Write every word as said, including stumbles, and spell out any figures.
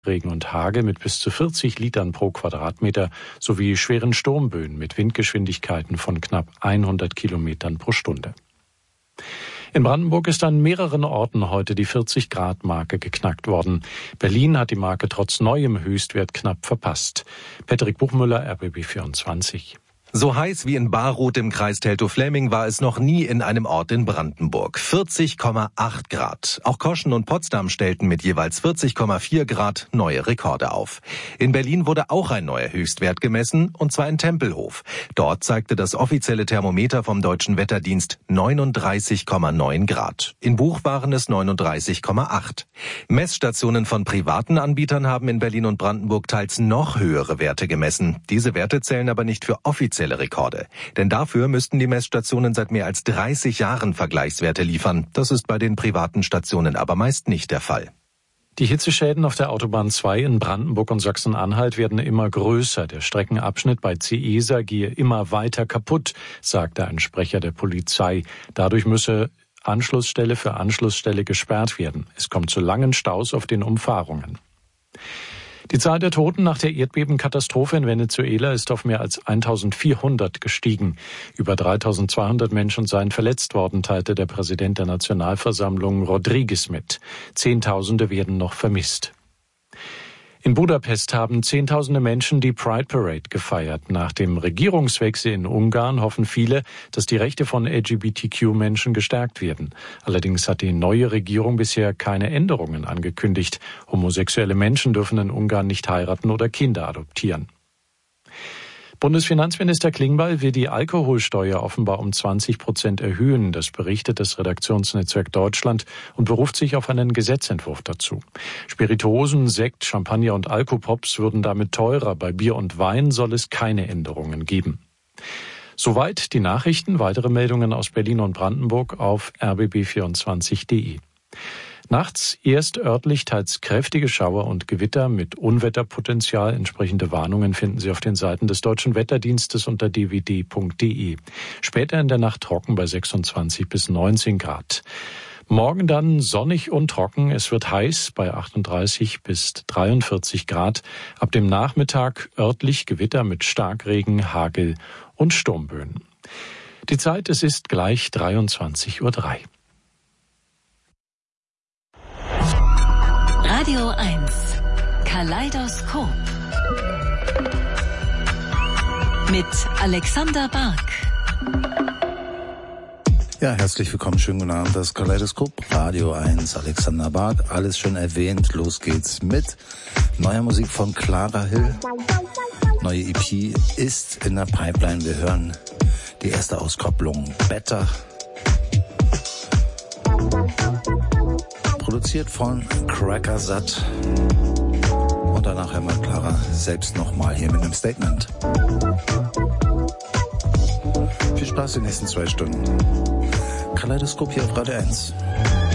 Regen und Hagel mit bis zu vierzig Litern pro Quadratmeter sowie schweren Sturmböen mit Windgeschwindigkeiten von knapp hundert Kilometern pro Stunde. In Brandenburg ist an mehreren Orten heute die vierzig-Grad-Marke geknackt worden. Berlin hat die Marke trotz neuem Höchstwert knapp verpasst. Patrick Buchmüller, R B B vierundzwanzig. So heiß wie in Baruth im Kreis Teltow-Fläming war es noch nie in einem Ort in Brandenburg. vierzig Komma acht Grad. Auch Koschen und Potsdam stellten mit jeweils vierzig Komma vier Grad neue Rekorde auf. In Berlin wurde auch ein neuer Höchstwert gemessen, und zwar in Tempelhof. Dort zeigte das offizielle Thermometer vom Deutschen Wetterdienst neununddreißig Komma neun Grad. In Buch waren es neununddreißig Komma acht. Messstationen von privaten Anbietern haben in Berlin und Brandenburg teils noch höhere Werte gemessen. Diese Werte zählen aber nicht für offizielle Rekorde. Denn dafür müssten die Messstationen seit mehr als dreißig Jahren Vergleichswerte liefern. Das ist bei den privaten Stationen aber meist nicht der Fall. Die Hitzeschäden auf der Autobahn zwei in Brandenburg und Sachsen-Anhalt werden immer größer. Der Streckenabschnitt bei Ciesa gehe immer weiter kaputt, sagte ein Sprecher der Polizei. Dadurch müsse Anschlussstelle für Anschlussstelle gesperrt werden. Es kommt zu langen Staus auf den Umfahrungen. Die Zahl der Toten nach der Erdbebenkatastrophe in Venezuela ist auf mehr als eintausendvierhundert gestiegen. Über dreitausendzweihundert Menschen seien verletzt worden, teilte der Präsident der Nationalversammlung Rodriguez mit. Zehntausende werden noch vermisst. In Budapest haben Zehntausende Menschen die Pride Parade gefeiert. Nach dem Regierungswechsel in Ungarn hoffen viele, dass die Rechte von L G B T Q-Menschen gestärkt werden. Allerdings hat die neue Regierung bisher keine Änderungen angekündigt. Homosexuelle Menschen dürfen in Ungarn nicht heiraten oder Kinder adoptieren. Bundesfinanzminister Klingbeil will die Alkoholsteuer offenbar um zwanzig Prozent erhöhen. Das berichtet das Redaktionsnetzwerk Deutschland und beruft sich auf einen Gesetzentwurf dazu. Spirituosen, Sekt, Champagner und Alkopops würden damit teurer. Bei Bier und Wein soll es keine Änderungen geben. Soweit die Nachrichten. Weitere Meldungen aus Berlin und Brandenburg auf r b b vierundzwanzig punkt d e. Nachts erst örtlich teils kräftige Schauer und Gewitter mit Unwetterpotenzial. Entsprechende Warnungen finden Sie auf den Seiten des Deutschen Wetterdienstes unter d w d punkt d e. Später in der Nacht trocken bei sechsundzwanzig bis neunzehn Grad. Morgen dann sonnig und trocken. Es wird heiß bei achtunddreißig bis dreiundvierzig Grad. Ab dem Nachmittag örtlich Gewitter mit Starkregen, Hagel und Sturmböen. Die Zeit, es ist gleich dreiundzwanzig Uhr drei. Radio eins, Kaleidoskop mit Alexander Bark. Ja, herzlich willkommen, schönen guten Abend, das Kaleidoskop, Radio eins, Alexander Bark, alles schon erwähnt, los geht's mit neuer Musik von Clara Hill. Neue E P ist in der Pipeline, wir hören die erste Auskopplung, Better. Produziert von Crackersat. Und danach hören wir Clara selbst nochmal hier mit einem Statement. Viel Spaß in den nächsten zwei Stunden. Kaleidoskop hier auf Radio eins.